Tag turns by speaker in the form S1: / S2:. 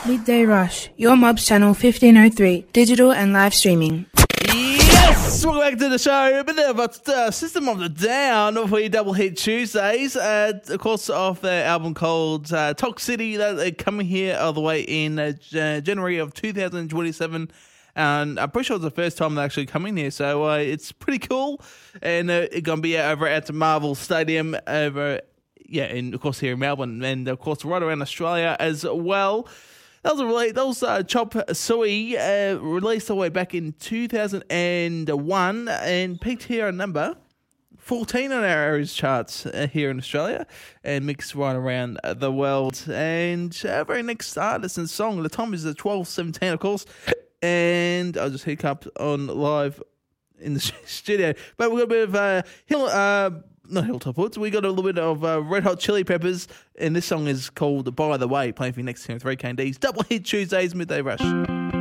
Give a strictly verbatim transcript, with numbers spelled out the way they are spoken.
S1: Midday Rush, your Mobs channel fifteen oh three, digital and live streaming.
S2: Yes! Welcome back to the show. A bit of a uh, System of the Down for your Double Hit Tuesdays. Uh, of course, off their album called uh, Toxicity. They're coming here all the way in uh, January of two thousand twenty-seven. And I'm pretty sure it's the first time they're actually coming here. So uh, it's pretty cool. And uh, it's going to be over at the Marvel Stadium over, yeah, and of course here in Melbourne. And of course right around Australia as well. That was a really, that was uh, Chop Suey, uh, released all the way back in two thousand one and peaked here at number fourteen on our areas charts uh, here in Australia and mixed right around uh, the world. And our very next artist and song, the time is the twelve seventeen, of course, and I'll just hiccup on live in the studio. But we've got a bit of uh, hill. Uh, Not Hilltop Hoods. We got a little bit of uh, Red Hot Chili Peppers, and this song is called By the Way, playing for you next time, three K D's Double Hit Tuesdays, Midday Rush.